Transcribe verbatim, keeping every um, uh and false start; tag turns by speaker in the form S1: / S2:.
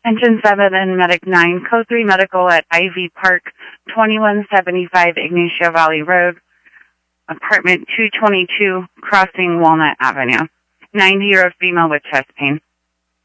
S1: Engine seven, Medic nine, Code three Medical at Ivy Park, twenty-one seventy-five Ignacio Valley Road, apartment two twenty-two, crossing Walnut Avenue. ninety-year-old female with chest pain.